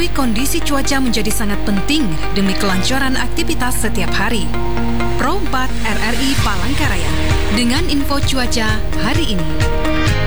Ketahui kondisi cuaca menjadi sangat penting demi kelancaran aktivitas setiap hari. Pro 4 RRI Palangkaraya dengan info cuaca hari ini.